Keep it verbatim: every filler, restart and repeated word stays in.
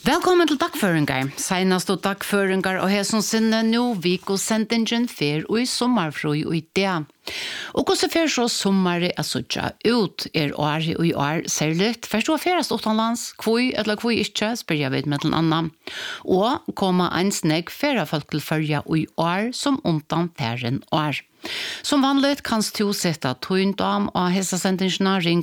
Velkommen til dagføringar. Senast og dagføringar og her som sinne nå viko sendingen fer og i sommarfrøy og i det. Og hvordan fer så sommare er suttja ut er år og i år særligt. Først og ferast utenlands, kvoi eller kvoi ikke, spør jeg vidt med til en annen. Og koma en snegg færa folk til følge og i år som undan færen år. Som vanligt kan du sette tøyndam og hessa sendingene ring